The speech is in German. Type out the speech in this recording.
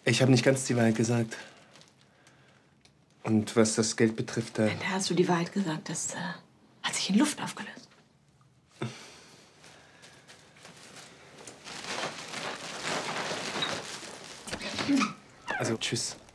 Ich habe nicht ganz die Wahrheit gesagt. Und was das Geld betrifft, Da hast du die Wahrheit gesagt. Das hat sich in Luft aufgelöst. Also, tschüss.